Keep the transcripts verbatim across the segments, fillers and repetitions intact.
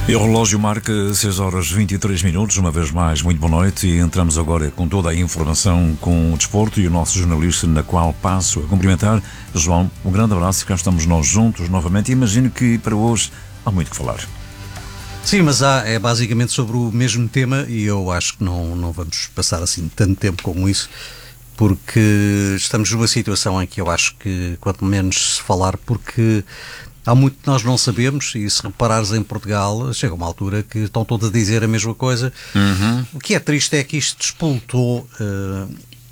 E o relógio marca seis horas e vinte e três minutos, uma vez mais, muito boa noite, e entramos agora com toda a informação com o desporto e o nosso jornalista, na qual passo a cumprimentar. João, um grande abraço, cá estamos nós juntos novamente, e imagino que para hoje há muito que falar. Sim, mas há, é basicamente sobre o mesmo tema, e eu acho que não, não vamos passar assim tanto tempo como isso, porque estamos numa situação em que eu acho que, quanto menos se falar, porque há muito que nós não sabemos, e se reparares em Portugal, chega uma altura que estão todos a dizer a mesma coisa. Uhum. O que é triste é que isto despoltou, uh,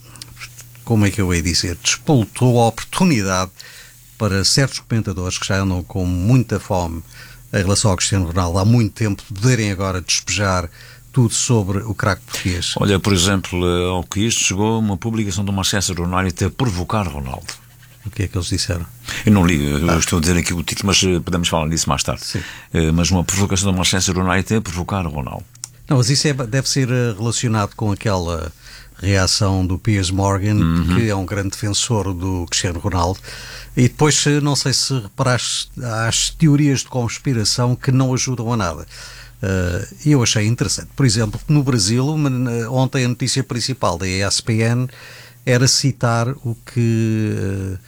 como é que eu ia dizer, despoltou a oportunidade para certos comentadores que já andam com muita fome em relação ao Cristiano Ronaldo há muito tempo, poderem agora despejar tudo sobre o craque português. Olha, por exemplo, ao que isto chegou uma publicação do Manchester United a provocar Ronaldo. O que é que eles disseram? Eu não li, eu ah. estou a dizer aqui o título, mas podemos falar disso mais tarde. Sim. Mas uma provocação do Manchester United a provocar Ronaldo. Não, mas isso é, deve ser relacionado com aquela reação do Piers Morgan, uhum. que é um grande defensor do Cristiano Ronaldo. E depois, não sei se reparaste, há as teorias de conspiração que não ajudam a nada. E uh, eu achei interessante. Por exemplo, no Brasil, uma, ontem a notícia principal da E S P N era citar o que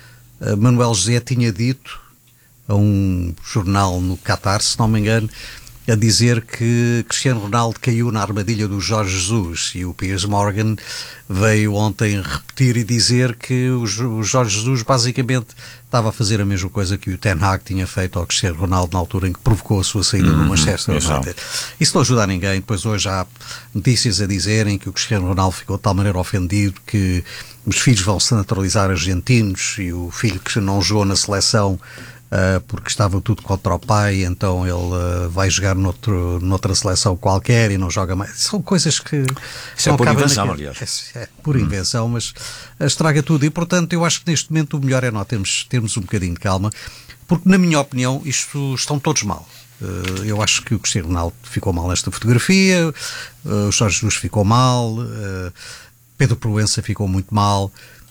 uh, Manuel José tinha dito a um jornal no Catar, se não me engano, a dizer que Cristiano Ronaldo caiu na armadilha do Jorge Jesus, e o Piers Morgan veio ontem repetir e dizer que o Jorge Jesus basicamente estava a fazer a mesma coisa que o Ten Hag tinha feito ao Cristiano Ronaldo na altura em que provocou a sua saída uhum, do Manchester United. Isso não ajuda a ninguém. Depois hoje há notícias a dizerem que o Cristiano Ronaldo ficou de tal maneira ofendido que os filhos vão se naturalizar argentinos, e o filho que não jogou na seleção Uh, porque estava tudo contra o pai, então ele uh, vai jogar noutro, noutra seleção qualquer e não joga mais. São coisas que isso não é por invenção, naquele... aliás. É, é por hum. invenção, mas estraga tudo. E portanto eu acho que neste momento o melhor é nós termos, termos um bocadinho de calma, porque na minha opinião isto estão todos mal. Uh, eu acho que o Cristiano Ronaldo ficou mal nesta fotografia, uh, o Jorge Jesus ficou mal, uh, Pedro Proença ficou muito mal,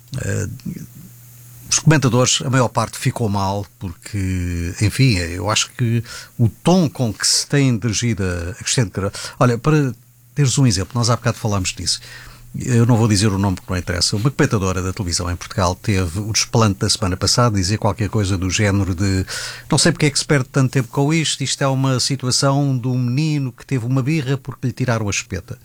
uh, os comentadores, a maior parte ficou mal, porque, enfim, eu acho que o tom com que se tem dirigido a Cristiano Ronaldo... Olha, para teres um exemplo, nós há bocado falámos disso, eu não vou dizer o nome porque não interessa, uma comentadora da televisão em Portugal teve o desplante da semana passada, dizer qualquer coisa do género de não sei porque é que se perde tanto tempo com isto, isto é uma situação de um menino que teve uma birra porque lhe tiraram a espeta.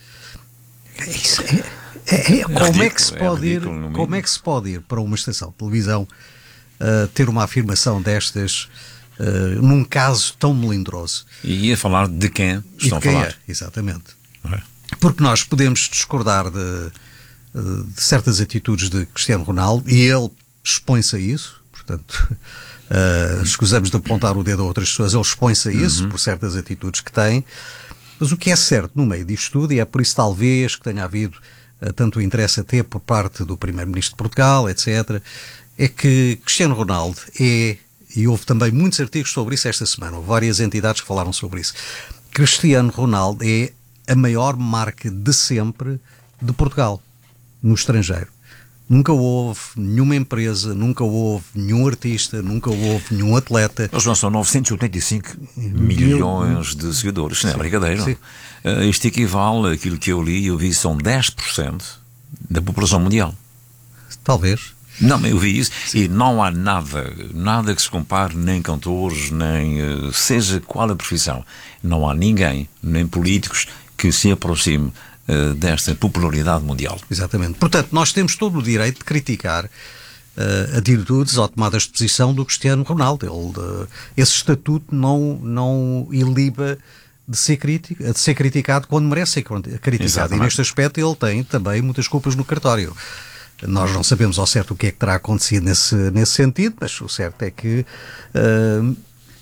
Isso é... É, é, é como, ridículo, é que se pode é ir, como é que se pode ir para uma estação de televisão uh, ter uma afirmação destas uh, num caso tão melindroso? E ia falar de quem estão de quem a falar. É, exatamente. É. Porque nós podemos discordar de, de certas atitudes de Cristiano Ronaldo, e ele expõe-se a isso, portanto, uh, escusamos de apontar o dedo a outras pessoas, ele expõe-se a isso, uhum. por certas atitudes que tem. Mas o que é certo no meio disto tudo, e é por isso talvez que tenha havido tanto interesse até por parte do Primeiro-Ministro de Portugal, etcétera, é que Cristiano Ronaldo é, e houve também muitos artigos sobre isso esta semana, houve várias entidades que falaram sobre isso, Cristiano Ronaldo é a maior marca de sempre de Portugal, no estrangeiro. Nunca houve nenhuma empresa, nunca houve nenhum artista, nunca houve nenhum atleta. Eles não são novecentos e oitenta e cinco milhões de seguidores, isto não é brincadeira. Uh, isto equivale àquilo que eu li, eu vi, são dez por cento da população mundial. Talvez. Não, eu vi isso. Sim. E não há nada, nada que se compare, nem cantores, nem uh, seja qual a profissão. Não há ninguém, nem políticos, que se aproxime uh, desta popularidade mundial. Exatamente. Portanto, nós temos todo o direito de criticar uh, atitudes ou tomadas de posição do Cristiano Ronaldo. Ele, uh, esse estatuto não, não iliba de ser, crítico, de ser criticado quando merece ser criticado. Exatamente. E neste aspecto ele tem também muitas culpas no cartório. Nós não sabemos ao certo o que é que terá acontecido nesse, nesse sentido, mas o certo é que uh,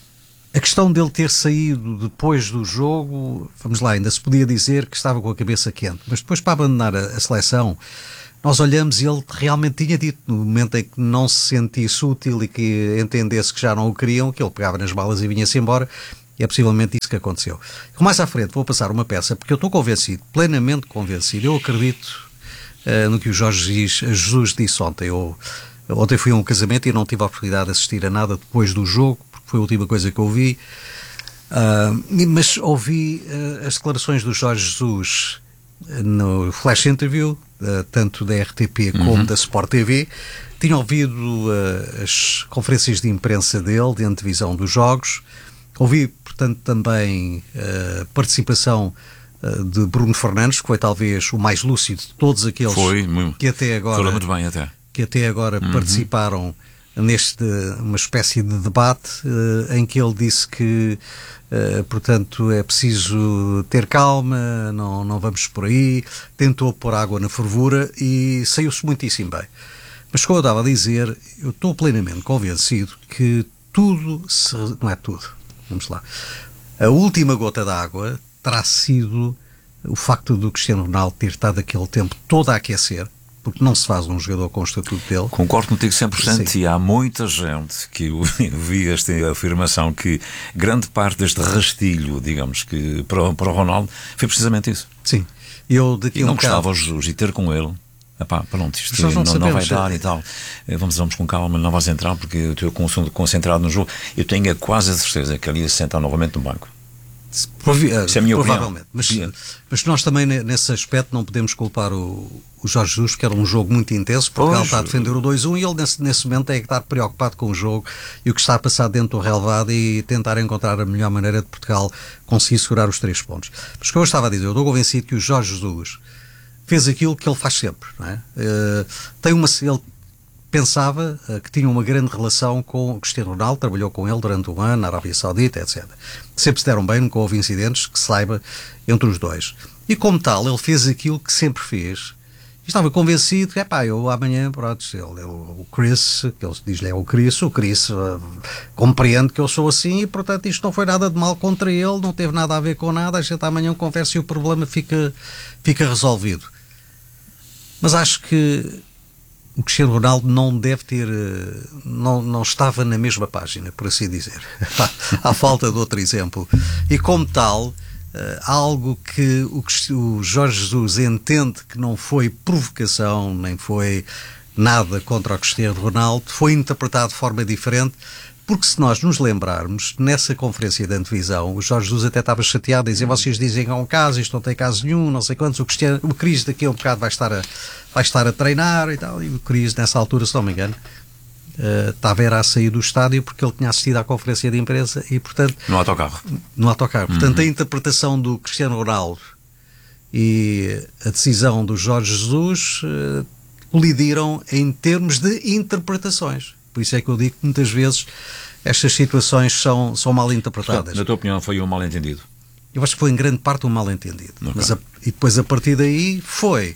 a questão dele ter saído depois do jogo, vamos lá, ainda se podia dizer que estava com a cabeça quente, mas depois para abandonar a, a seleção, nós olhamos e ele realmente tinha dito, no momento em que não se sentisse útil e que entendesse que já não o queriam, que ele pegava nas balas e vinha-se embora. E é possivelmente isso que aconteceu. Mais à frente vou passar uma peça, porque eu estou convencido, plenamente convencido, eu acredito uh, no que o Jorge Jesus disse ontem. Eu, ontem fui a um casamento e não tive a oportunidade de assistir a nada depois do jogo, porque foi a última coisa que eu vi. Uh, mas ouvi uh, as declarações do Jorge Jesus uh, no Flash Interview, uh, tanto da R T P como uhum. da Sport T V. Tinha ouvido uh, as conferências de imprensa dele, de antevisão dos jogos. Ouvi, portanto, também a uh, participação uh, de Bruno Fernandes, que foi talvez o mais lúcido de todos aqueles foi, muito, que até agora, falou muito bem até. Que até agora uhum. participaram neste, uma espécie de debate uh, em que ele disse que, uh, portanto, é preciso ter calma, não, não vamos por aí, tentou pôr água na fervura e saiu-se muitíssimo bem. Mas como eu estava a dizer, eu estou plenamente convencido que tudo, se, não é tudo, vamos lá, a última gota d'água terá sido o facto do Cristiano Ronaldo ter estado aquele tempo todo a aquecer, porque não se faz um jogador com o estatuto dele. Concordo contigo cem por cento. Sim. E há muita gente que eu vi esta afirmação que grande parte deste rastilho, digamos, que para, para o Ronaldo foi precisamente isso. Sim. Eu daqui e não um gostava bocado... o Jesus e ter com ele. Epá, pronto, isto não, não, não vai dar e tal. Vamos, vamos com calma, não vais entrar porque eu estou concentrado no jogo. Eu tenho quase a certeza que ele ia se sentar novamente no banco. Provi Isso é a minha provavelmente. opinião. Mas, mas nós também, nesse aspecto, não podemos culpar o, o Jorge Jesus, que era um jogo muito intenso. Portugal está a defender o dois a um e ele, nesse, nesse momento, é que está preocupado com o jogo e o que está a passar dentro do relevado e tentar encontrar a melhor maneira de Portugal conseguir segurar os três pontos. Mas, como eu estava a dizer, eu estou convencido que o Jorge Jesus fez aquilo que ele faz sempre, não é? Uh, tem uma, ele pensava uh, que tinha uma grande relação com o Cristiano Ronaldo, trabalhou com ele durante um ano na Arábia Saudita, etcétera. Sempre se deram bem, nunca houve incidentes que se saiba entre os dois. E como tal, ele fez aquilo que sempre fez. E estava convencido que, epá, eu amanhã, pronto, ele, ele, o Chris, que ele diz-lhe é o Chris, o Chris uh, compreende que eu sou assim e, portanto, isto não foi nada de mal contra ele, não teve nada a ver com nada, a gente amanhã conversa e o problema fica, fica resolvido. Mas acho que o Cristiano Ronaldo não deve ter, não, não estava na mesma página, por assim dizer, à falta de outro exemplo. E como tal, há algo que o, o Jorge Jesus entende que não foi provocação, nem foi nada contra o Cristiano Ronaldo, foi interpretado de forma diferente. Porque se nós nos lembrarmos, nessa conferência de antevisão, o Jorge Jesus até estava chateado a dizer, vocês dizem que há um caso, isto não tem caso nenhum, não sei quantos, o, Cristiano, o Cris daqui a um bocado vai estar, a, vai estar a treinar e tal, e o Cris nessa altura, se não me engano, uh, estava era a sair do estádio porque ele tinha assistido à conferência de imprensa e, portanto... No autocarro. No autocarro. Portanto, uhum. a interpretação do Cristiano Ronaldo e a decisão do Jorge Jesus uh, colidiram em termos de interpretações. Por isso é que eu digo que muitas vezes estas situações são, são mal interpretadas. Portanto, na tua opinião, foi um mal-entendido? Eu acho que foi em grande parte um mal-entendido. Okay. Mas a, e depois, a partir daí, foi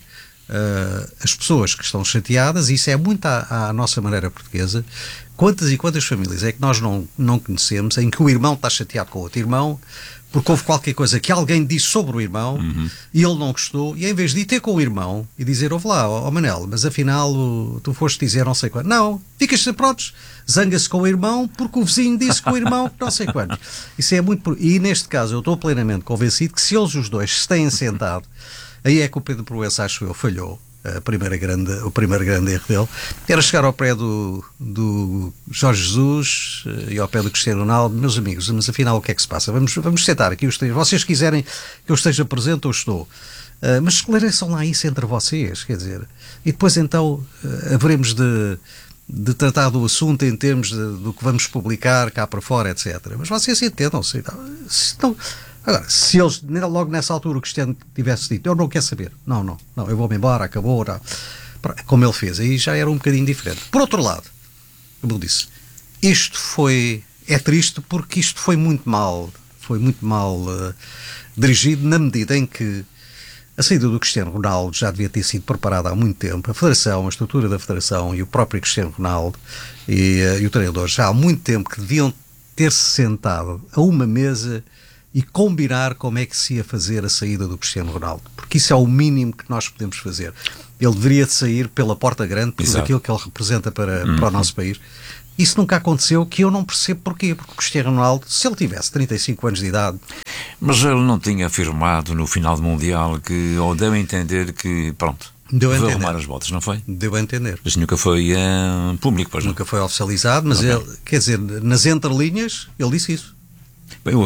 uh, as pessoas que estão chateadas, e isso é muito à, à nossa maneira portuguesa. Quantas e quantas famílias é que nós não, não conhecemos em que o irmão está chateado com o outro irmão porque houve qualquer coisa que alguém disse sobre o irmão uhum. e ele não gostou, e em vez de ir ter com o irmão e dizer, ouve lá, ó oh Manel, mas afinal tu foste dizer não sei quando. Não, ficas prontos, zanga-se com o irmão porque o vizinho disse com o irmão não sei quando. Isso é muito... E neste caso eu estou plenamente convencido que se eles os dois se têm sentado, aí é que o Pedro Proença, acho eu, falhou. A primeira grande, o primeiro grande erro dele era chegar ao pé do, do Jorge Jesus e ao pé do Cristiano Ronaldo, meus amigos, mas afinal o que é que se passa? Vamos, vamos sentar aqui os três. Vocês quiserem que eu esteja presente, eu estou. Uh, mas esclareçam lá isso entre vocês, quer dizer. E depois então uh, haveremos de, de tratar do assunto em termos de, do que vamos publicar cá para fora, etcétera. Mas vocês entendam-se. Não, agora, se eles, logo nessa altura, o Cristiano tivesse dito, eu não quero saber, não, não, não, eu vou-me embora, acabou, não. Como ele fez, aí já era um bocadinho diferente. Por outro lado, como eu disse, isto foi, é triste porque isto foi muito mal, foi muito mal uh, dirigido na medida em que a saída do Cristiano Ronaldo já devia ter sido preparada há muito tempo. A Federação, a estrutura da Federação e o próprio Cristiano Ronaldo e, uh, e o treinador já há muito tempo que deviam ter-se sentado a uma mesa e combinar como é que se ia fazer a saída do Cristiano Ronaldo. Porque isso é o mínimo que nós podemos fazer. Ele deveria de sair pela porta grande, por aquilo que ele representa para, uhum. para o nosso país. Isso nunca aconteceu, que eu não percebo porquê. Porque o Cristiano Ronaldo, se ele tivesse trinta e cinco anos de idade... Mas ele não tinha afirmado no final do Mundial que, ou deu a entender que, pronto, deu a vou entender. arrumar as botas, não foi? Deu a entender. Mas nunca foi uh, público, pois não? Nunca foi oficializado, mas okay. ele, quer dizer, nas entrelinhas, ele disse isso. Bem, eu ouvi.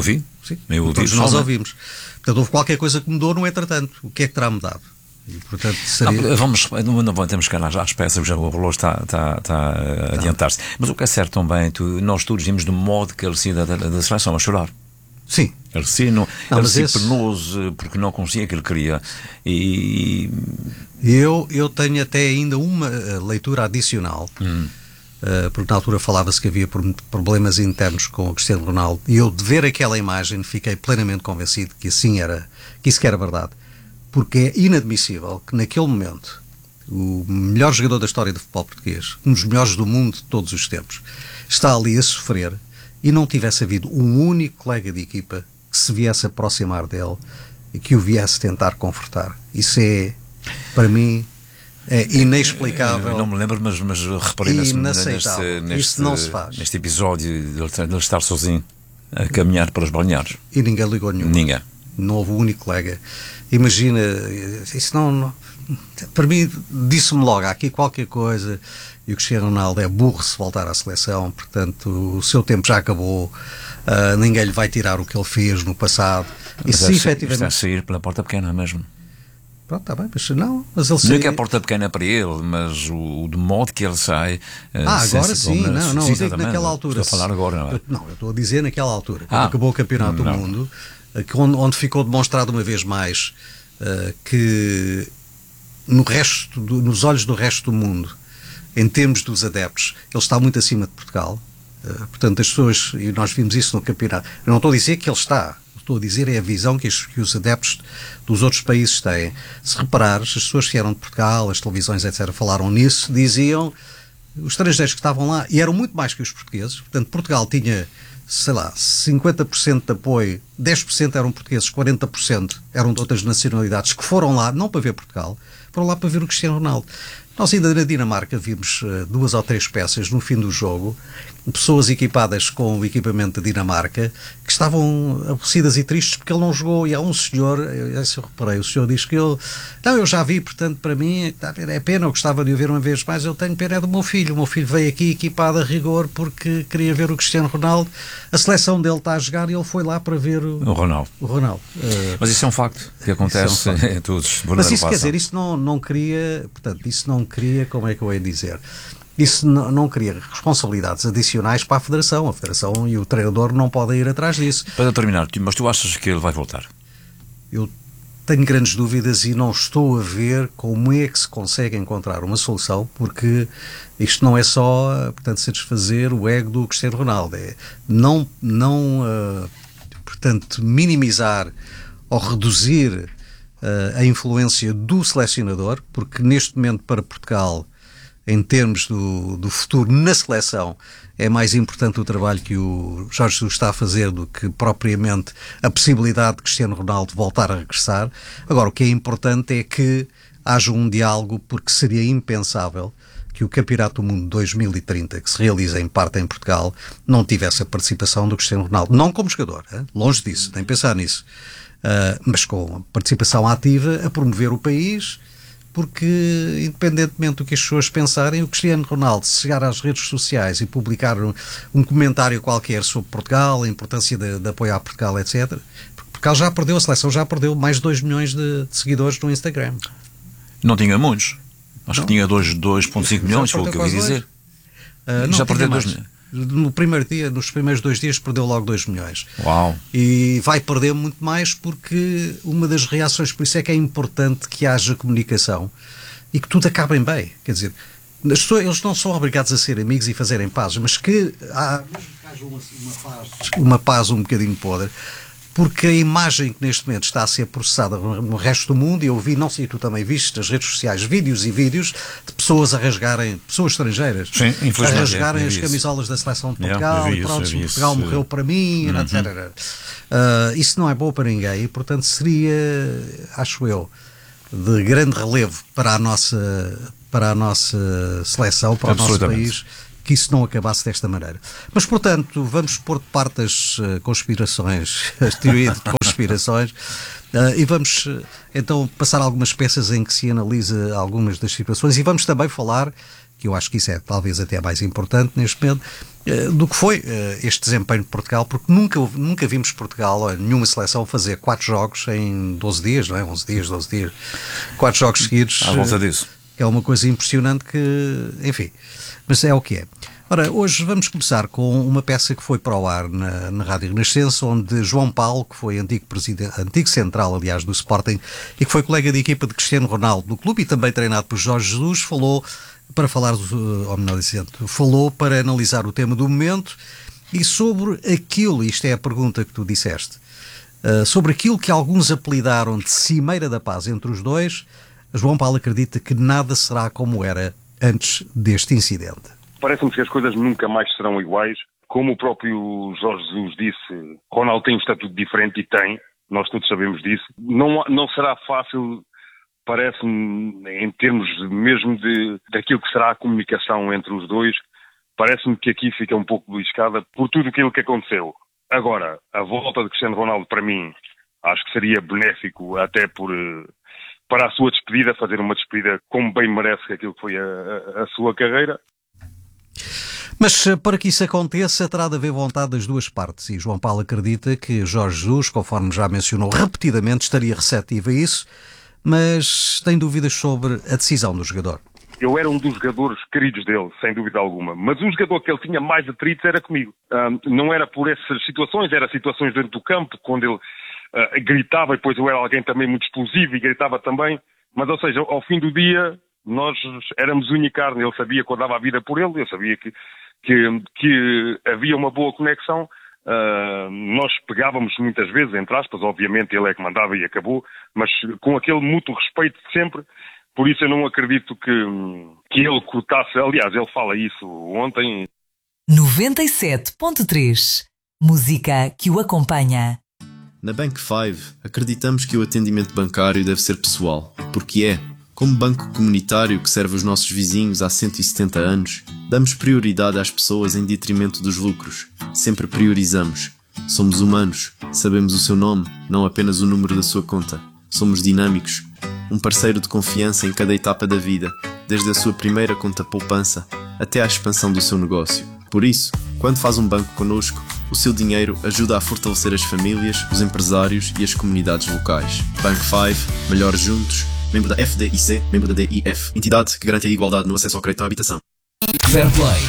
Sim, Eu todos digo nós só, ouvimos. Portanto, houve qualquer coisa que mudou no entretanto. O que é que terá mudado? E, portanto, seria... não, vamos, não, não temos que chegar às peças, já o relógio está, está, está a adiantar-se. Mas o que é certo também, tu, nós todos vimos do modo que ele saía da, da, da seleção a chorar. Sim. Ele saía, não, não, ele saía esse... penoso porque não conseguia o que ele queria. E eu, eu tenho até ainda uma leitura adicional. Hum. Uh, porque na altura falava-se que havia problemas internos com o Cristiano Ronaldo, e eu, de ver aquela imagem, fiquei plenamente convencido que assim era, que isso que era verdade, porque é inadmissível que naquele momento o melhor jogador da história do futebol português, um dos melhores do mundo de todos os tempos, está ali a sofrer e não tivesse havido um único colega de equipa que se viesse aproximar dele e que o viesse tentar confortar. Isso é, para mim, é inexplicável. Eu não me lembro, mas, mas reparei nesse, neste, neste, não se faz. neste episódio de ele estar sozinho a caminhar para os balneários. E ninguém ligou nenhum. Ninguém. Não houve um único colega. Imagina, isso não, não para mim, disse-me logo, há aqui qualquer coisa, e o Cristiano Ronaldo é burro se voltar à seleção, portanto, o seu tempo já acabou, uh, ninguém lhe vai tirar o que ele fez no passado. Mas e se efetivamente... está a sair pela porta pequena mesmo. Pronto, está bem, mas não, mas ele não é que a porta pequena para ele, mas o, o de modo que ele sai. Ah, agora sim, como, não, não, sim, eu digo naquela altura. Estou a falar agora, não é? Eu, não, eu estou a dizer naquela altura, quando ah, acabou o Campeonato não. do Mundo, onde, onde ficou demonstrado uma vez mais uh, que no resto, do, nos olhos do resto do mundo, em termos dos adeptos, ele está muito acima de Portugal. Uh, portanto, as pessoas, e nós vimos isso no campeonato, eu não estou a dizer que ele está. Estou a dizer é a visão que, os, que os adeptos dos outros países têm. Se reparares, as pessoas que vieram de Portugal, as televisões, etcétera, falaram nisso, diziam, os estrangeiros que estavam lá, e eram muito mais que os portugueses, portanto, Portugal tinha, sei lá, cinquenta por cento de apoio, dez por cento eram portugueses, quarenta por cento eram de outras nacionalidades, que foram lá, não para ver Portugal, foram lá para ver o Cristiano Ronaldo. Nós ainda na Dinamarca vimos uh, duas ou três peças no fim do jogo, pessoas equipadas com o equipamento da Dinamarca, que estavam aborrecidas e tristes porque ele não jogou. E há um senhor, eu, eu reparei, o senhor diz que ele, não, eu já vi, portanto, para mim, é pena, eu gostava de o ver uma vez mais, eu tenho pena é do meu filho. O meu filho veio aqui equipado a rigor porque queria ver o Cristiano Ronaldo, a seleção dele está a jogar e ele foi lá para ver o, o Ronaldo. O Ronaldo. Uh, Mas isso é um facto que acontece é um em todos. Mas isso quer dizer, isso não, não cria, portanto, isso não cria, como é que eu ia dizer? Isso não, não cria responsabilidades adicionais para a Federação. A Federação e o treinador não podem ir atrás disso. Para terminar, mas tu achas que ele vai voltar? Eu tenho grandes dúvidas e não estou a ver como é que se consegue encontrar uma solução, porque isto não é só, portanto, satisfazer o ego do Cristiano Ronaldo. É não, não uh, portanto, minimizar ou reduzir uh, a influência do selecionador, porque neste momento para Portugal, em termos do, do futuro na seleção, é mais importante o trabalho que o Jorge Jesus está a fazer do que propriamente a possibilidade de Cristiano Ronaldo voltar a regressar. Agora, o que é importante é que haja um diálogo, porque seria impensável que o Campeonato do Mundo dois mil e trinta, que se realiza em parte em Portugal, não tivesse a participação do Cristiano Ronaldo. Não como jogador, hein? Longe disso, nem pensar nisso. Uh, mas com a participação ativa a promover o país, porque, independentemente do que as pessoas pensarem, o Cristiano Ronaldo, se chegar às redes sociais e publicar um, um comentário qualquer sobre Portugal, a importância de, de apoiar Portugal, etcétera, porque Portugal já perdeu, a seleção já perdeu mais de dois milhões de, de seguidores no Instagram. Não tinha muitos. Acho não. que tinha dois vírgula cinco milhões, foi o que eu ouvi dizer. Uh, não, já perdeu dois milhões. No primeiro dia, nos primeiros dois dias, perdeu logo dois milhões. Uau! E vai perder muito mais porque uma das reações, por isso é que é importante que haja comunicação e que tudo acabe bem. Quer dizer, as pessoas, eles não são obrigados a ser amigos e fazerem paz, mas que há, mesmo que haja uma, uma, paz, uma paz um bocadinho podre, porque a imagem que neste momento está a ser processada no resto do mundo, e eu vi, não sei, tu também viste nas redes sociais, vídeos e vídeos de pessoas a rasgarem, pessoas estrangeiras, Sim, a rasgarem é, as camisolas da seleção de Portugal, yeah, pronto, isso, Portugal isso, morreu para mim, uhum. etcétera. Uh, isso não é bom para ninguém e, portanto, seria, acho eu, de grande relevo para a nossa, para a nossa seleção, para o nosso país, que isso não acabasse desta maneira. Mas, portanto, vamos pôr de parte as uh, conspirações, as teorias de conspirações, uh, e vamos, uh, então, passar algumas peças em que se analisa algumas das situações, e vamos também falar que eu acho que isso é talvez até mais importante neste momento, do que foi este desempenho de Portugal, porque nunca, nunca vimos Portugal, nenhuma seleção, fazer quatro jogos em doze dias, não é? onze dias, doze dias, quatro jogos seguidos. À volta disso. É uma coisa impressionante que, enfim, mas é o que é. Ora, hoje vamos começar com uma peça que foi para o ar na, na Rádio Renascença, onde João Paulo, que foi antigo, presidente, antigo central, aliás, do Sporting, e que foi colega de equipa de Cristiano Ronaldo no clube e também treinado por Jorge Jesus, falou para falar, ou melhor dizendo, falou para analisar o tema do momento e sobre aquilo, isto é a pergunta que tu disseste, uh, sobre aquilo que alguns apelidaram de Cimeira da Paz entre os dois. João Paulo acredita que nada será como era antes deste incidente. Parece-me que as coisas nunca mais serão iguais. Como o próprio Jorge Jesus disse, Ronaldo tem um estatuto diferente e tem, nós todos sabemos disso. Não, não será fácil, parece-me, em termos mesmo de, daquilo que será a comunicação entre os dois, parece-me que aqui fica um pouco beliscada por tudo aquilo que aconteceu. Agora, a volta de Cristiano Ronaldo, para mim, acho que seria benéfico até por, para a sua despedida, fazer uma despedida como bem merece aquilo que foi a, a, a sua carreira. Mas para que isso aconteça, terá de haver vontade das duas partes, e João Paulo acredita que Jorge Jesus, conforme já mencionou repetidamente, estaria receptivo a isso, mas tem dúvidas sobre a decisão do jogador. Eu era um dos jogadores queridos dele, sem dúvida alguma, mas o jogador que ele tinha mais atritos era comigo. Um, não era por essas situações, era situações dentro do campo, quando ele uh, gritava, e depois eu era alguém também muito explosivo e gritava também, mas ou seja, ao fim do dia nós éramos unha e carne, ele sabia que eu dava a vida por ele, eu sabia que, que, que havia uma boa conexão. Uh, nós pegávamos muitas vezes, entre aspas, obviamente ele é que mandava e acabou, mas com aquele mútuo respeito de sempre, por isso eu não acredito que, que ele cortasse, aliás, ele fala isso ontem. noventa e sete ponto três. Música que o acompanha. Na Bank Five, acreditamos que o atendimento bancário deve ser pessoal, porque é. Como banco comunitário que serve os nossos vizinhos há cento e setenta anos, damos prioridade às pessoas em detrimento dos lucros. Sempre priorizamos. Somos humanos, sabemos o seu nome, não apenas o número da sua conta. Somos dinâmicos, um parceiro de confiança em cada etapa da vida, desde a sua primeira conta poupança até à expansão do seu negócio. Por isso, quando faz um banco connosco, o seu dinheiro ajuda a fortalecer as famílias, os empresários e as comunidades locais. Bank Five, melhor juntos. Membro da F D I C, membro da D I F, entidade que garante a igualdade no acesso ao crédito à habitação. Fair Play.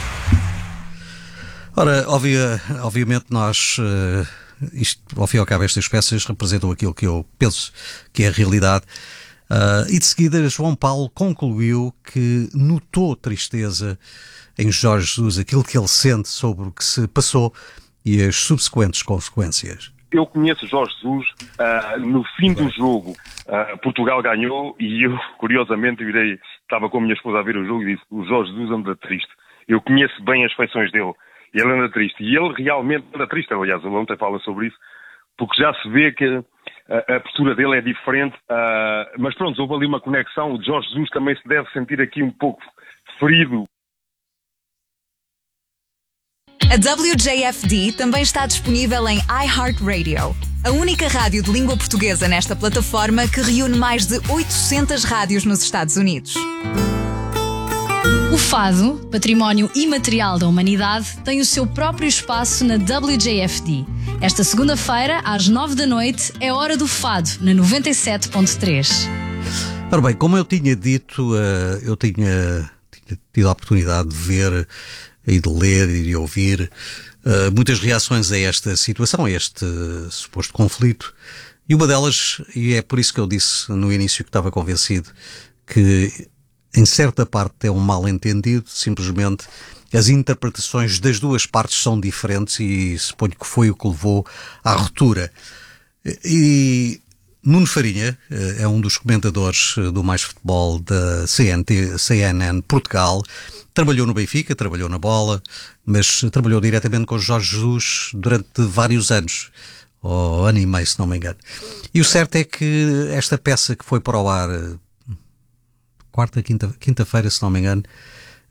Ora, obvia, obviamente nós, uh, isto, ao fim e ao cabo, estas peças representam aquilo que eu penso que é a realidade. Uh, e de seguida, João Paulo concluiu que notou tristeza em Jorge Jesus, aquilo que ele sente sobre o que se passou e as subsequentes consequências. Eu conheço Jorge Jesus, uh, no fim do jogo, uh, Portugal ganhou e eu, curiosamente, virei, estava com a minha esposa a ver o jogo e disse, o Jorge Jesus anda triste. Eu conheço bem as feições dele e ele anda triste. E ele realmente anda triste, aliás, ele ontem fala sobre isso, porque já se vê que a, a postura dele é diferente, uh, mas pronto, houve ali uma conexão, o Jorge Jesus também se deve sentir aqui um pouco ferido. A W J F D também está disponível em iHeartRadio, a única rádio de língua portuguesa nesta plataforma que reúne mais de oitocentas rádios nos Estados Unidos. O fado, património imaterial da humanidade, tem o seu próprio espaço na W J F D. Esta segunda-feira, às nove da noite, é hora do fado, na noventa e sete ponto três. Ora bem, como eu tinha dito, eu tinha, tinha tido a oportunidade de ver e de ler e de ouvir uh, muitas reações a esta situação, a este uh, suposto conflito, e uma delas, e é por isso que eu disse no início que estava convencido que em certa parte é um mal-entendido, simplesmente as interpretações das duas partes são diferentes e suponho que foi o que levou à ruptura. E Nuno Farinha é um dos comentadores do Mais Futebol da C N T, C N N Portugal. Trabalhou no Benfica, trabalhou na Bola, mas trabalhou diretamente com Jorge Jesus durante vários anos, ou ano e meio, se não me engano. E o certo é que esta peça que foi para o ar quarta, quinta, quinta-feira, se não me engano,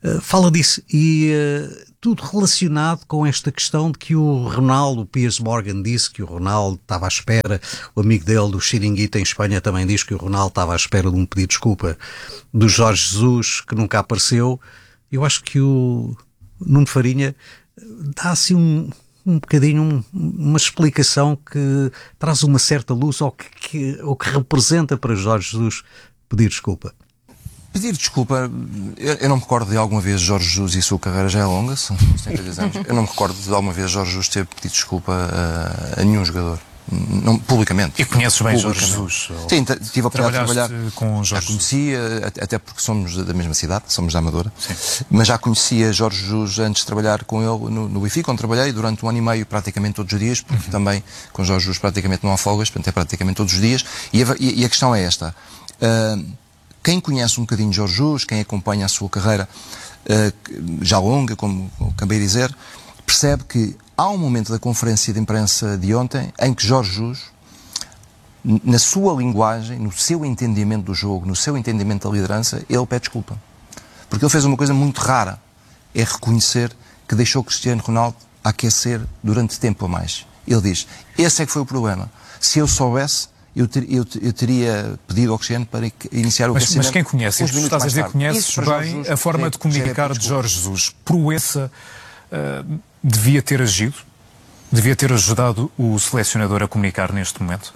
uh, fala disso e uh, tudo relacionado com esta questão de que o Ronaldo, o Piers Morgan disse que o Ronaldo estava à espera, o amigo dele do Chiringuito em Espanha também diz que o Ronaldo estava à espera de um pedido de desculpa do Jorge Jesus, que nunca apareceu. Eu acho que o Nuno Farinha dá assim um, um bocadinho um, uma explicação que traz uma certa luz ao que, que, ao que representa para Jorge Jesus pedir desculpa. Pedir desculpa, eu, eu não me recordo de alguma vez Jorge Jesus, e a sua carreira já é longa, são setenta e dois anos, eu não me recordo de alguma vez Jorge Jesus ter pedido desculpa a, a nenhum jogador, não, publicamente. E conheces bem Jorge Jesus? Sim, tive a oportunidade de trabalhar com Jorge já conhecia, até porque somos da mesma cidade, somos da Amadora, Sim. Mas já conhecia Jorge Jesus antes de trabalhar com ele no, no Benfica, onde trabalhei durante um ano e meio, praticamente todos os dias, porque uhum. também com Jorge Jesus praticamente não há folgas, portanto é praticamente todos os dias, e a, e a questão é esta. Uh, Quem conhece um bocadinho de Jorge Jesus, quem acompanha a sua carreira uh, já longa, como acabei de dizer, percebe que há um momento da conferência de imprensa de ontem em que Jorge Jesus, na sua linguagem, no seu entendimento do jogo, no seu entendimento da liderança, ele pede desculpa. Porque ele fez uma coisa muito rara, é reconhecer que deixou Cristiano Ronaldo aquecer durante tempo a mais. Ele diz, esse é que foi o problema. Se eu soubesse, Eu, ter, eu, eu teria pedido ao Cristiano para iniciar o mas, aquecimento. Mas quem conhece isto, estás a dizer, conheces bem Jesus, a forma é, de comunicar é, de Jorge Jesus. Proença uh, devia ter agido? Devia ter ajudado o selecionador a comunicar neste momento?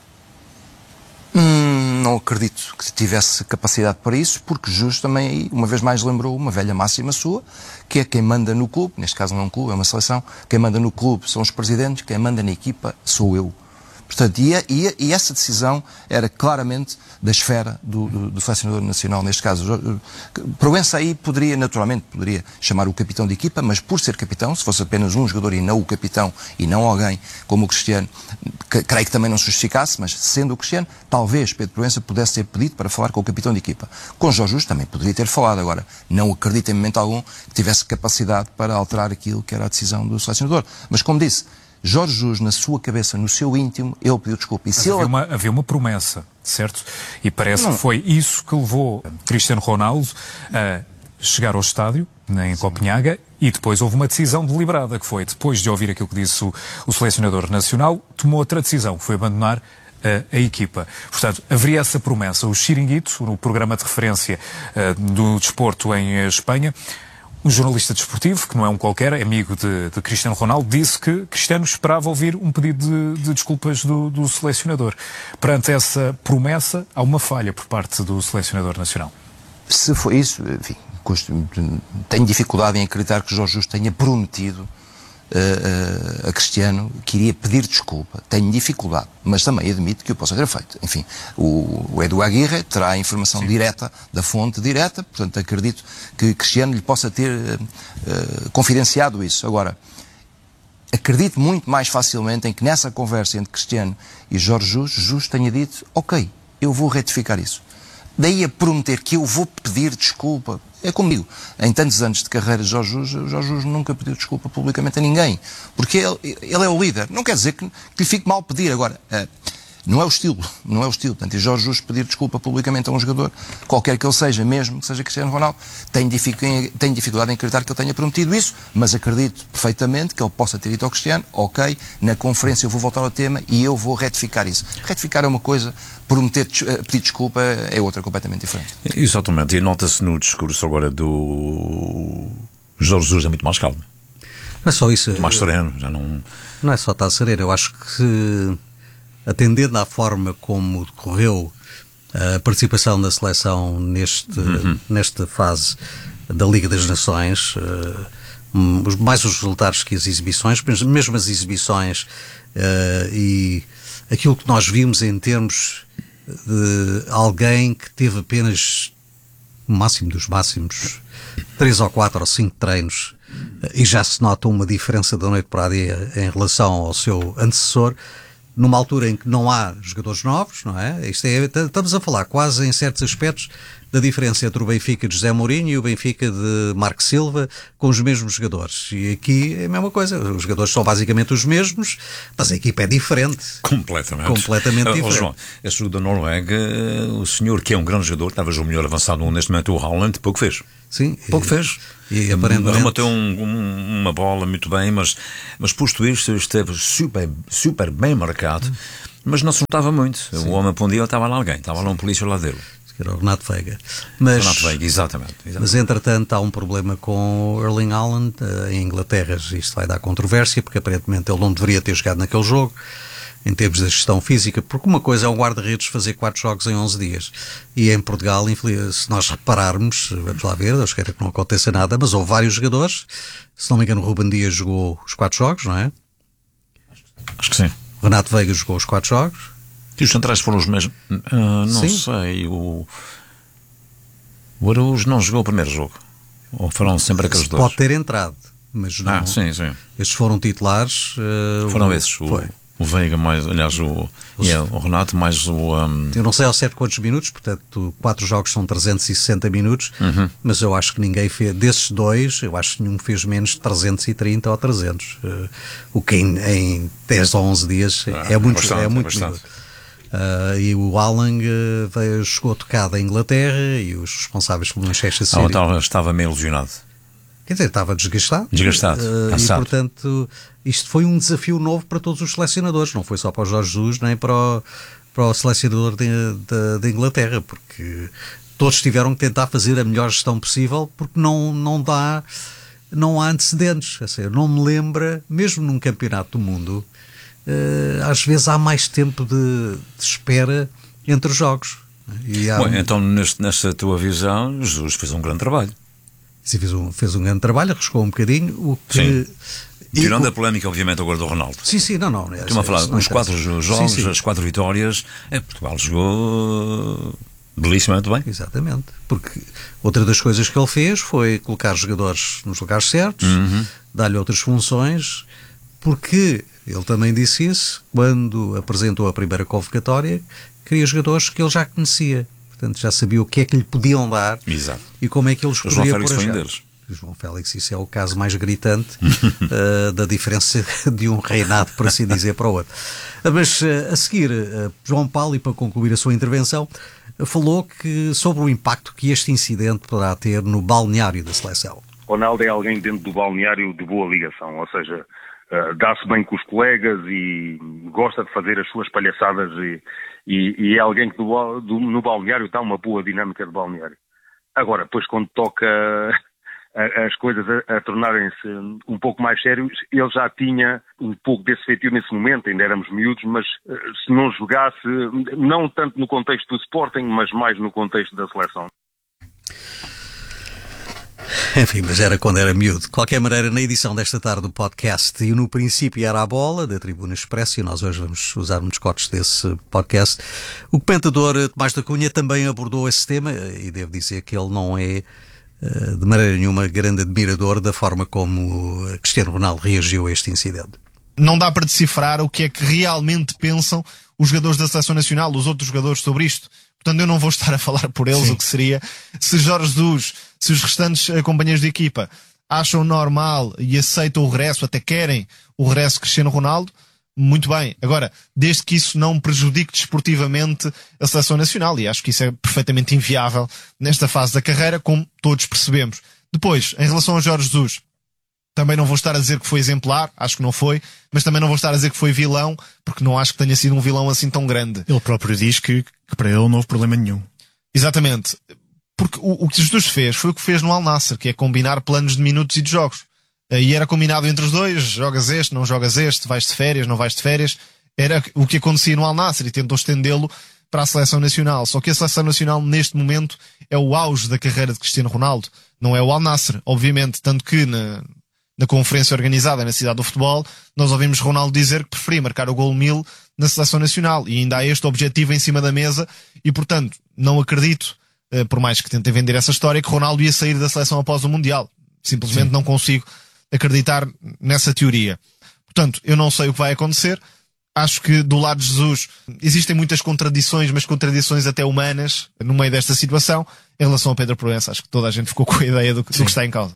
Hum, não acredito que tivesse capacidade para isso, porque Jesus também, uma vez mais, lembrou uma velha máxima sua, que é quem manda no clube, neste caso não é um clube, é uma seleção, quem manda no clube são os presidentes, quem manda na equipa sou eu. Portanto, e, e, e essa decisão era claramente da esfera do, do, do selecionador nacional, neste caso. Proença aí poderia, naturalmente, poderia chamar o capitão de equipa, mas por ser capitão, se fosse apenas um jogador e não o capitão, e não alguém como o Cristiano, que, creio que também não se justificasse, mas sendo o Cristiano, talvez Pedro Proença pudesse ter pedido para falar com o capitão de equipa. Com Jorge Jesus também poderia ter falado. Agora, não acredito em momento algum que tivesse capacidade para alterar aquilo que era a decisão do selecionador. Mas, como disse, Jorge Jesus, na sua cabeça, no seu íntimo, ele pediu desculpa. E se havia, ele... uma, havia uma promessa, certo? E parece não. que foi isso que levou Cristiano Ronaldo a chegar ao estádio, em Copenhaga, e depois houve uma decisão deliberada, que foi, depois de ouvir aquilo que disse o, o selecionador nacional, tomou outra decisão, que foi abandonar a, a equipa. Portanto, haveria essa promessa. O Chiringuito, o programa de referência uh, do desporto em Espanha, um jornalista desportivo, que não é um qualquer, amigo de, de Cristiano Ronaldo, disse que Cristiano esperava ouvir um pedido de, de desculpas do, do selecionador. Perante essa promessa, há uma falha por parte do selecionador nacional. Se foi isso, enfim, tenho dificuldade em acreditar que Jorge Jesus tenha prometido uh, uh, a Cristiano que iria pedir desculpa. Tenho dificuldade, mas também admito que o possa ter feito. Enfim, o, o Edu Aguirre terá a informação Sim. direta, da fonte direta, portanto acredito que Cristiano lhe possa ter uh, uh, confidenciado isso. Agora, acredito muito mais facilmente em que nessa conversa entre Cristiano e Jorge Jesus, Jesus tenha dito, ok, eu vou retificar isso. Daí a prometer que eu vou pedir desculpa, é comigo. Em tantos anos de carreira de Jorge Jesus, Jorge Jesus nunca pediu desculpa publicamente a ninguém, porque ele, ele é o líder. Não quer dizer que, que lhe fique mal pedir. Agora, uh, não é o estilo, não é o estilo. Portanto, e Jorge Jesus pedir desculpa publicamente a um jogador, qualquer que ele seja, mesmo que seja Cristiano Ronaldo, tenho dificuldade, tenho dificuldade em acreditar que ele tenha prometido isso, mas acredito perfeitamente que ele possa ter dito ao Cristiano, ok, na conferência eu vou voltar ao tema e eu vou retificar isso. Retificar é uma coisa, prometer, pedir desculpa é outra completamente diferente. Exatamente, e nota-se no discurso agora do Jorge Jesus é muito mais calmo. Não é só isso. Muito mais sereno, já não... Não é só estar sereno, eu acho que atendendo à forma como decorreu a participação da seleção neste, uhum. nesta fase da Liga das Nações, uh, mais os resultados que as exibições, mesmo as exibições uh, e aquilo que nós vimos em termos de alguém que teve apenas o máximo dos máximos três ou quatro ou cinco treinos uh, e já se nota uma diferença da noite para a dia em relação ao seu antecessor, numa altura em que não há jogadores novos, não é? Isto é, estamos a falar quase em certos aspectos da diferença entre o Benfica de José Mourinho e o Benfica de Marco Silva com os mesmos jogadores. E aqui é a mesma coisa. Os jogadores são basicamente os mesmos, mas a equipa é diferente. Completamente. Completamente uh, diferente. Oh, João, este jogo da Noruega, o senhor que é um grande jogador, talvez o melhor avançado neste momento, o Haaland, pouco fez. Sim. Pouco e, fez. E aparentemente... Remateu um, um, uma bola muito bem, mas, mas posto isto, esteve super, super bem marcado, mas não se notava muito. Sim. O homem, para um dia, estava lá alguém, estava lá um polícia lá dele. Era o Renato Veiga. Mas, Renato Veiga, exatamente, exatamente. Mas, entretanto, há um problema com o Erling Haaland uh, em Inglaterra. Isto vai dar controvérsia, porque aparentemente ele não deveria ter jogado naquele jogo, em termos da gestão física, porque uma coisa é um guarda-redes fazer quatro jogos em onze dias. E em Portugal, se nós repararmos, vamos lá ver, Deus queira que não aconteça nada, mas houve vários jogadores. Se não me engano, o Ruben Dias jogou os quatro jogos, não é? Acho que sim. O Renato Veiga jogou os quatro jogos. E os centrais foram os mesmos? Uh, não Sim. sei. O, o Araújo não jogou o primeiro jogo. Ou foram sempre aqueles dois? Pode ter entrado, mas não. Ah, sim, sim. Estes foram titulares. Uh, foram o, esses. O, foi. o Veiga, mais, aliás, o, Os, yeah, o Renato, mais o. Um... Eu não sei ao certo quantos minutos, portanto, quatro jogos são trezentos e sessenta minutos, uhum. mas eu acho que ninguém fez. Desses dois, eu acho que nenhum fez menos de trezentos e trinta ou trezentos. Uh, o que em, em dez ou onze dias ah, é muito, bastante, é muito bastante. Uh, e o Haaland uh, veio, chegou tocado à Inglaterra e os responsáveis pelo Manchester City. Ah, estava, estava meio lesionado. Quer dizer, estava desgastado. Desgastado, uh, cansado. E, portanto, isto foi um desafio novo para todos os selecionadores. Não foi só para o Jorge Jesus, nem para o, para o selecionador da Inglaterra, porque todos tiveram que tentar fazer a melhor gestão possível, porque não, não dá, não há antecedentes. Assim, não me lembra, mesmo num campeonato do mundo, uh, às vezes há mais tempo de, de espera entre os jogos. E há Bom, um... então, neste, nesta tua visão, Jesus fez um grande trabalho. Sim, fez um, fez um grande trabalho, arriscou um bocadinho. O que... Sim. Tirando e, a polémica, obviamente, agora do Ronaldo. Sim, sim, não, não. Estou-me a falar, uns quatro jogos, sim, sim. as quatro vitórias, é, Portugal jogou belíssimamente bem. Exatamente. Porque outra das coisas que ele fez foi colocar jogadores nos lugares certos, uhum. dar-lhe outras funções, porque ele também disse isso quando apresentou a primeira convocatória, queria jogadores que ele já conhecia. Portanto, já sabia o que é que lhe podiam dar. Exato. E como é que eles poderiam pôr a jogar. O João Félix foi um deles. O João Félix, isso é o caso mais gritante uh, da diferença de um reinado, por assim dizer, para o outro. Mas uh, a seguir, uh, João Paulo, e para concluir a sua intervenção, uh, falou que, sobre o impacto que este incidente poderá ter no balneário da seleção. Ronaldo é alguém dentro do balneário de boa ligação, ou seja, uh, dá-se bem com os colegas e gosta de fazer as suas palhaçadas e, e, e é alguém que do, do, no balneário está uma boa dinâmica de balneário. Agora, depois quando toca a, as coisas a, a tornarem-se um pouco mais sérios, ele já tinha um pouco desse feitio nesse momento, ainda éramos miúdos, mas uh, se não jogasse, não tanto no contexto do Sporting, mas mais no contexto da seleção. Enfim, mas era quando era miúdo. De qualquer maneira, na edição desta tarde do podcast, e no princípio era a bola, da Tribuna Expresso, e nós hoje vamos usar uns cortes desse podcast, o comentador Tomás da Cunha também abordou esse tema, e devo dizer que ele não é, de maneira nenhuma, grande admirador da forma como Cristiano Ronaldo reagiu a este incidente. Não dá para decifrar o que é que realmente pensam os jogadores da Seleção Nacional, os outros jogadores, sobre isto. Portanto, eu não vou estar a falar por eles. Sim. O que seria se Jorge Jesus, se os restantes companheiros de equipa acham normal e aceitam o regresso, até querem o regresso de Cristiano Ronaldo, muito bem. Agora, desde que isso não prejudique desportivamente a Seleção Nacional, e acho que isso é perfeitamente inviável nesta fase da carreira, como todos percebemos. Depois, em relação a Jorge Jesus, também não vou estar a dizer que foi exemplar, acho que não foi, mas também não vou estar a dizer que foi vilão, porque não acho que tenha sido um vilão assim tão grande. Ele próprio diz que, que para ele não houve problema nenhum. Exatamente. Porque o, o que Jesus fez foi o que fez no Al Nassr, que é combinar planos de minutos e de jogos. E era combinado entre os dois, jogas este, não jogas este, vais de férias, não vais de férias. Era o que acontecia no Al Nassr e tentou estendê-lo para a Seleção Nacional. Só que a Seleção Nacional, neste momento, é o auge da carreira de Cristiano Ronaldo. Não é o Al Nassr, obviamente, tanto que na... na conferência organizada na Cidade do Futebol, nós ouvimos Ronaldo dizer que preferia marcar o gol mil na Seleção Nacional, e ainda há este objetivo em cima da mesa, e portanto, não acredito, por mais que tentem vender essa história, que Ronaldo ia sair da seleção após o Mundial. Simplesmente Sim. não consigo acreditar nessa teoria. Portanto, eu não sei o que vai acontecer. Acho que do lado de Jesus existem muitas contradições, mas contradições até humanas no meio desta situação. Em relação a Pedro Proença, acho que toda a gente ficou com a ideia do, do que está em causa.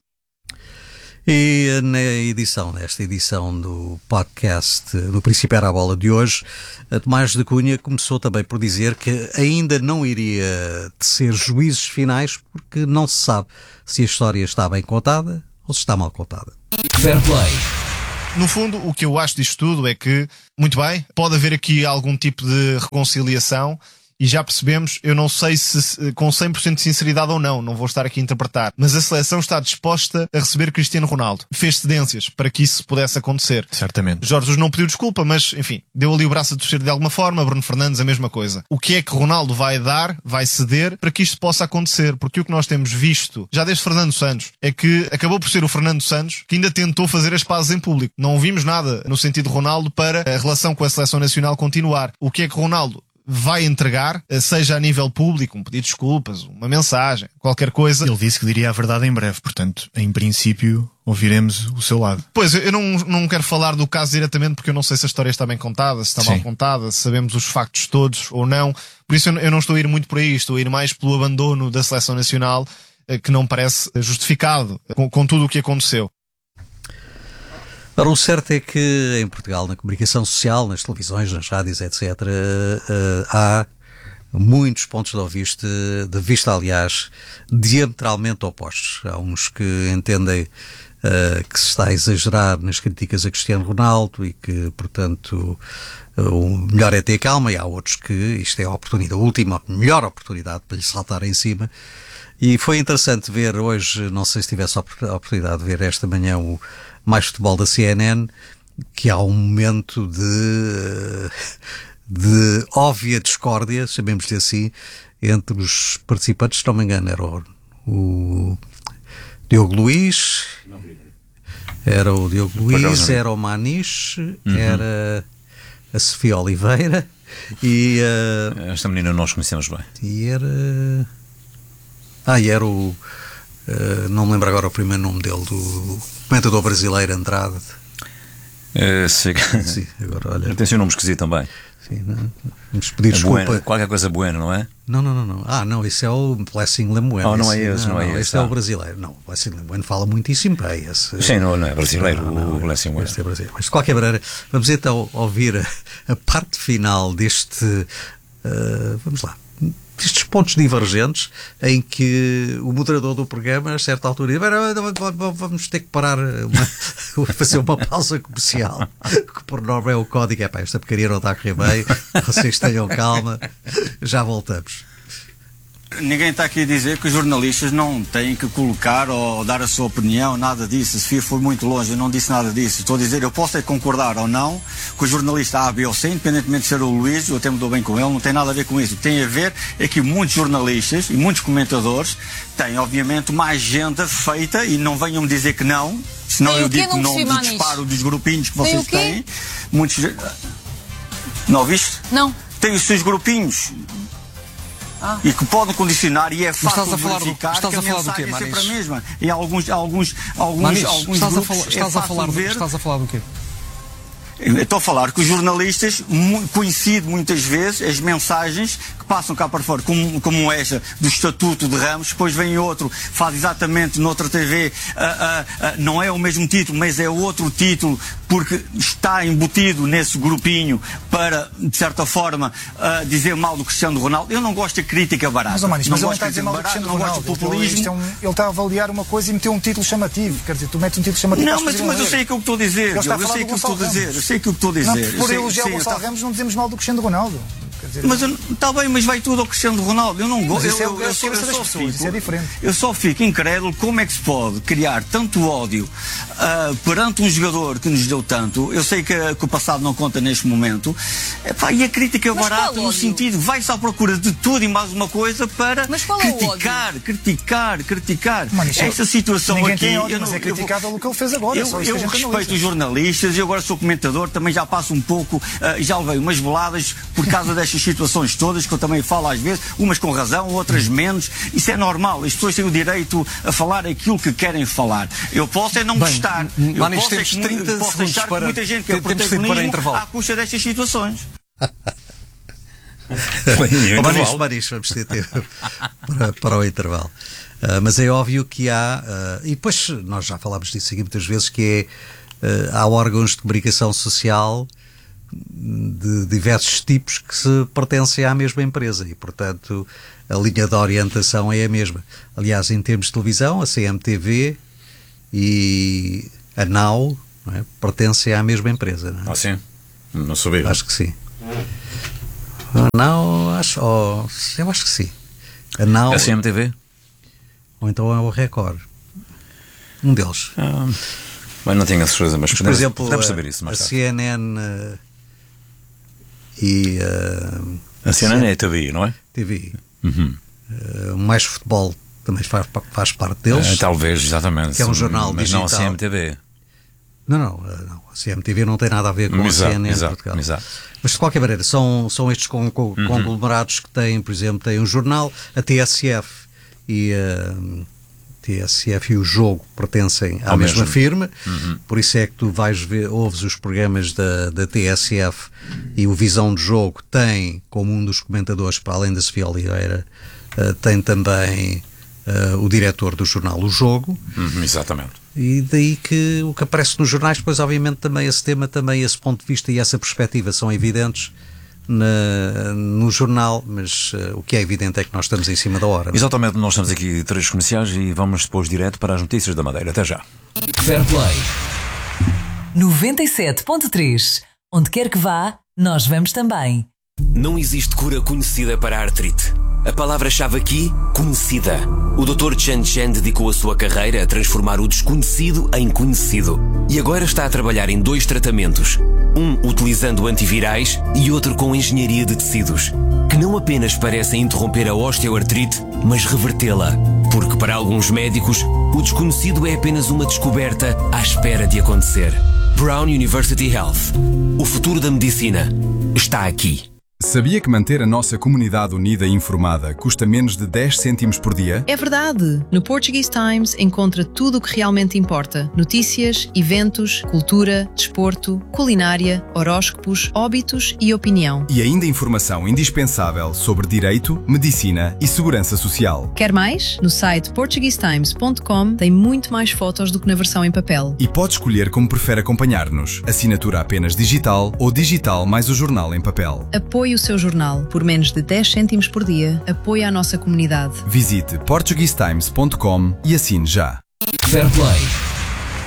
E na edição, nesta edição do podcast do Príncipe Era a Bola de hoje, a Tomás de Cunha começou também por dizer que ainda não iria tecer juízos finais porque não se sabe se a história está bem contada ou se está mal contada. Fair play. No fundo, o que eu acho disto tudo é que, muito bem, pode haver aqui algum tipo de reconciliação. E já percebemos, eu não sei se com cem por cento de sinceridade ou não, não vou estar aqui a interpretar, mas a seleção está disposta a receber Cristiano Ronaldo. Fez cedências para que isso pudesse acontecer. Certamente. Jorge Jesus não pediu desculpa, mas, enfim, deu ali o braço a torcer de alguma forma. Bruno Fernandes, a mesma coisa. O que é que Ronaldo vai dar, vai ceder, para que isto possa acontecer? Porque o que nós temos visto, já desde Fernando Santos, é que acabou por ser o Fernando Santos que ainda tentou fazer as pazes em público. Não vimos nada no sentido de Ronaldo para a relação com a seleção nacional continuar. O que é que Ronaldo vai entregar, seja a nível público, um pedido de desculpas, uma mensagem, qualquer coisa. Ele disse que diria a verdade em breve, portanto, em princípio, ouviremos o seu lado. Pois, eu não, não quero falar do caso diretamente porque eu não sei se a história está bem contada, se está Sim. mal contada, se sabemos os factos todos ou não. Por isso eu não estou a ir muito por aí, estou a ir mais pelo abandono da seleção nacional, que não parece justificado com, com tudo o que aconteceu. Ora, o certo é que em Portugal, na comunicação social, nas televisões, nas rádios, etcétera, uh, há muitos pontos de vista, de vista, aliás, diametralmente opostos. Há uns que entendem uh, que se está a exagerar nas críticas a Cristiano Ronaldo e que, portanto, uh, o melhor é ter calma, e há outros que isto é a oportunidade, a última, a melhor oportunidade para lhe saltar em cima. E foi interessante ver hoje, não sei se tivesse a oportunidade de ver esta manhã o Mais Futebol da C N N, que há um momento de, de óbvia discórdia, chamemos-lhe assim, entre os participantes. Se não me engano, era o, o Diogo Luís, era o Diogo Luís, era o Maniche, uhum. era a Sofia Oliveira e uh, esta menina nós conhecemos bem. E era ah, e era o uh, não me lembro agora o primeiro nome dele, do comentador brasileiro Andrade. Uh, sim. Sim, agora olha. Tem seu nome esquisito também. Sim, não? Vamos pedir é desculpa. Bueno, qualquer coisa buena, não é? Não, não, não, não. Ah, não, esse é o Blessing Lemoine. Oh, não é esse, não, não é não, esse. Esse é o brasileiro. Não, o Blessing Lemoine fala muitíssimo bem. Esse... Sim, não, não é brasileiro, não, não, o Blessing Lemoine. É brasileiro. Mas de qualquer maneira, vamos então ouvir a, a parte final deste. Uh, vamos lá. Estes pontos divergentes em que o moderador do programa, a certa altura, diz: vamos ter que parar, uma, fazer uma pausa comercial, que por norma é o código. É pá, esta porcaria não está a correr bem, vocês tenham calma, já voltamos. Ninguém está aqui a dizer que os jornalistas não têm que colocar ou dar a sua opinião, nada disso. A Sofia foi muito longe, eu não disse nada disso. Estou a dizer, eu posso é concordar ou não com o jornalista A, B ou C, independentemente de ser o Luís, eu até me dou bem com ele, não tem nada a ver com isso. O que tem a ver é que muitos jornalistas e muitos comentadores têm, obviamente, uma agenda feita e não venham me dizer que não, senão eu digo o nome do disparo dos grupinhos que vocês têm. Muitos... Não ouviste? Não. Tem os seus grupinhos. Ah. E que podem condicionar, e é fácil de verificar estás que a, a falar mensagem do quê, é sempre a Manis? mesma. E alguns, alguns, alguns, Manis, alguns estás, grupos a, fala, estás, é a falar do, ver... estás a falar do quê? Estou a falar que os jornalistas coincidem muitas vezes as mensagens que passam cá para fora, como, como esta do Estatuto de Ramos, depois vem outro, faz exatamente noutra T V, uh, uh, uh, não é o mesmo título, mas é outro título, porque está embutido nesse grupinho para, de certa forma, uh, dizer mal do Cristiano Ronaldo. Eu não gosto de crítica barata. Mas, oh, Manis, não mas ele não gosto está a dizer mal do Cristiano barato, Ronaldo. Não gosto de populismo. Ele, ele está a avaliar uma coisa e meteu um título chamativo. Quer dizer, tu metes um título chamativo. Não, mas, mas eu sei o que eu estou a dizer. Eu sei o que eu estou a dizer. Eu sei o que eu estou a dizer. Não, por eu elogiar o Gonçalo Ramos não dizemos mal do Cristiano Ronaldo. Dizer, mas está bem, mas vai tudo ao Cristiano Ronaldo. Eu não gosto. Isso é, eu, eu, eu, só, eu, só fico, isso é diferente. Eu só fico incrédulo como é que se pode criar tanto ódio uh, perante um jogador que nos deu tanto. Eu sei que, que o passado não conta neste momento. Epá, e a crítica mas barata no sentido, vai-se à procura de tudo e mais uma coisa para criticar, é criticar, criticar. Mano, esta situação ninguém aqui. Tem ódio, eu mas não, é criticado eu, o que ele fez agora. Eu, só eu respeito os jornalistas, eu agora sou comentador, também já passo um pouco, uh, já levei umas boladas por causa desta destas situações todas, que eu também falo às vezes, umas com razão, outras menos. Isso é normal. As pessoas têm o direito a falar aquilo que querem falar. Eu posso é não Bem, gostar. Eu Manis, posso, é temos que, trinta posso segundos achar para- que muita gente quer temos tempo para protagonismo intervalo. à custa destas situações. Oh, Manis, Manis, vamos ter tempo para, para o intervalo. Uh, mas é óbvio que há, uh, e depois nós já falámos disso aqui muitas vezes, que é, uh, há órgãos de comunicação social de diversos tipos que se pertencem à mesma empresa e, portanto, a linha de orientação é a mesma. Aliás, em termos de televisão, a C M T V e a Now, não é, pertencem à mesma empresa. Não é? Ah, sim? Não sabia. Acho que sim. A Now, acho, oh, eu acho que sim. A Now, A C M T V? ou então é o Record. Um deles. Ah, bem, não tenho a certeza, mas, Mas, por podemos, exemplo, podemos a, saber isso mais a tarde. C N N uh, e uh, A C N N é a T V I, não é? T V I. Uhum. Uh, mais futebol também faz, faz parte deles. Ah, talvez, exatamente. Que é um jornal mas digital. não a C M T V. Não, não, uh, não. A C M T V não tem nada a ver com Exato, a C N N exato, Portugal. exato. Mas de qualquer maneira, são, são estes con, con, Uhum. conglomerados que têm, por exemplo, têm um jornal, a T S F e a T S F e o Jogo pertencem à Ao mesma mesmo. firma, Uhum. por isso é que tu vais ver, ouves os programas da, da T S F e o Visão de Jogo tem, como um dos comentadores, para além da Sofia Oliveira, uh, tem também uh, o diretor do jornal O Jogo. Uhum, exatamente. E daí que o que aparece nos jornais, depois obviamente também esse tema, também esse ponto de vista e essa perspectiva são evidentes na, no jornal, mas uh, o que é evidente é que nós estamos em cima da hora. não é? Exatamente, nós temos aqui três comerciais e vamos depois direto para as notícias da Madeira. Até já. Fair Play noventa e sete ponto três. Onde quer que vá, nós vamos também. Não existe cura conhecida para a artrite. A palavra-chave aqui, conhecida. O doutor Chen Chen dedicou a sua carreira a transformar o desconhecido em conhecido. E agora está a trabalhar em dois tratamentos. Um utilizando antivirais e outro com engenharia de tecidos, que não apenas parecem interromper a osteoartrite, mas revertê-la. Porque para alguns médicos, o desconhecido é apenas uma descoberta à espera de acontecer. Brown University Health. O futuro da medicina está aqui. Sabia que manter a nossa comunidade unida e informada custa menos de dez cêntimos por dia? É verdade! No Portuguese Times encontra tudo o que realmente importa. Notícias, eventos, cultura, desporto, culinária, horóscopos, óbitos e opinião. E ainda informação indispensável sobre direito, medicina e segurança social. Quer mais? No site portuguese times ponto com tem muito mais fotos do que na versão em papel. E pode escolher como prefere acompanhar-nos. Assinatura apenas digital ou digital mais o jornal em papel. Apoie o seu jornal. Por menos de dez cêntimos por dia, apoie a nossa comunidade. Visite portuguese times ponto com e assine já. Fair Play